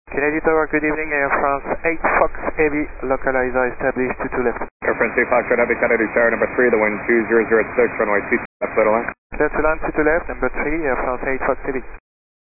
Kennedy Tower, good evening, Air France 8 Fox Heavy, localizer established 22 left. Air France 8 Fox Heavy, Kennedy Tower, number 3, the wind 2006, runway 22 left, little line. Clear to land 22 left, number 3, Air France 8 Fox Heavy.